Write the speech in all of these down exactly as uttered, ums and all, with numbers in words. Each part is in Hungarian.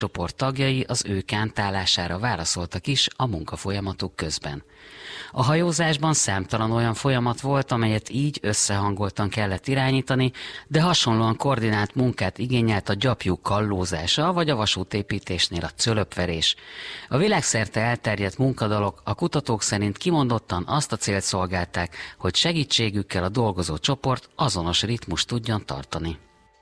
csoport tagjai az ő kántálására válaszoltak is a munkafolyamatuk közben. A hajózásban számtalan olyan folyamat volt, amelyet így összehangoltan kellett irányítani, de hasonlóan koordinált munkát igényelt a gyapjú kallózása vagy a vasútépítésnél a cölöpverés. A világszerte elterjedt munkadalok a kutatók szerint kimondottan azt a célt szolgálták, hogy segítségükkel a dolgozó csoport azonos ritmust tudjon tartani.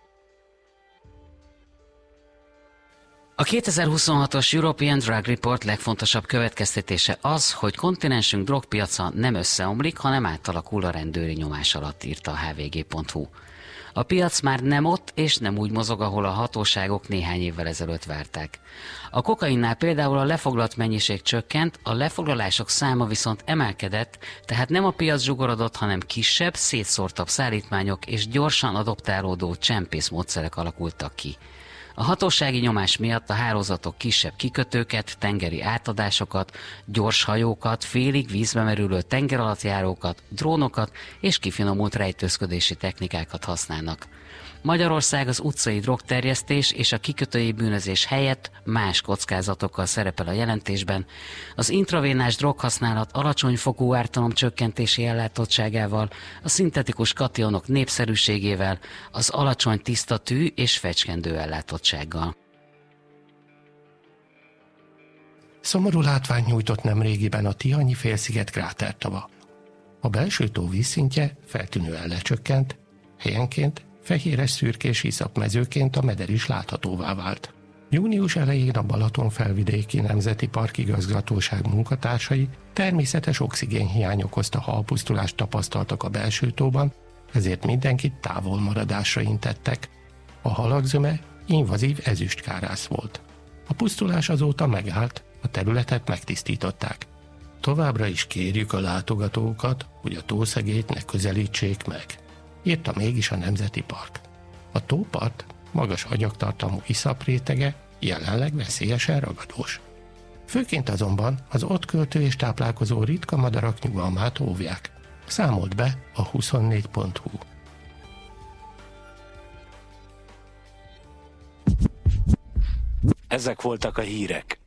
A kétezer-huszonhatos European Drug Report legfontosabb következtetése az, hogy kontinensünk drogpiaca nem összeomlik, hanem átalakul a rendőri nyomás alatt, írta a há vé gé pont hú. A piac már nem ott és nem úgy mozog, ahol a hatóságok néhány évvel ezelőtt várták. A kokainnál például a lefoglalt mennyiség csökkent, a lefoglalások száma viszont emelkedett, tehát nem a piac zsugorodott, hanem kisebb, szétszórtabb szállítmányok és gyorsan adoptálódó csempészmódszerek alakultak ki. A hatósági nyomás miatt a hálózatok kisebb kikötőket, tengeri átadásokat, gyors hajókat, félig vízbe merülő tengeralattjárókat, drónokat és kifinomult rejtőzködési technikákat használnak. Magyarország az utcai drogterjesztés és a kikötői bűnözés helyett más kockázatokkal szerepel a jelentésben. Az intravénás droghasználat alacsony fokú ártalomcsökkentési ellátottságával, a szintetikus kationok népszerűségével, az alacsony tiszta tű és fecskendő ellátottsággal. Szomorú látványt nyújtott nemrégiben a Tihanyi félsziget krátertava. A belső tó vízszintje feltűnően lecsökkent, helyenként fehéres-szürkés iszapmezőként a meder is láthatóvá vált. Június elején a Balaton felvidéki Nemzeti Park Igazgatóság munkatársai természetes oxigénhiány okozta halpusztulást tapasztaltak a belső tóban, ezért mindenkit távolmaradásra intettek. A halak zöme invazív ezüstkárász volt. A pusztulás azóta megállt, a területet megtisztították. Továbbra is kérjük a látogatókat, hogy a tószegélyt ne közelítsék meg, írta mégis a Nemzeti Park. A tópart magas agyagtartalmú iszaprétege jelenleg veszélyesen ragadós. Főként azonban az ott költő és táplálkozó ritka madarak nyugalmát óvják, számolt be a huszonnégy pont hú. Ezek voltak a hírek.